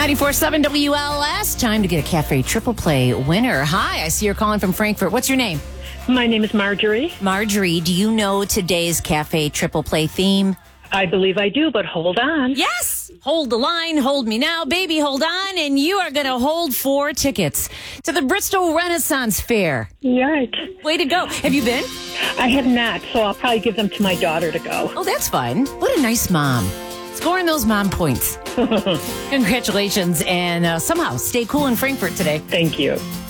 94.7 WLS. Time to get a Cafe Triple Play winner. Hi, I see you're calling from Frankfurt. What's your name? My name is Marjorie. Marjorie, do you know today's Cafe Triple Play theme? I believe I do, but hold on. Yes! Hold the line, hold me now, baby, hold on, and you are going to hold 4 tickets to the Bristol Renaissance Fair. Right. Way to go. Have you been? I have not, so I'll probably give them to my daughter to go. Oh, that's fun. What a nice mom. Scoring those mom points. Congratulations, and somehow stay cool in Frankfurt today. Thank you.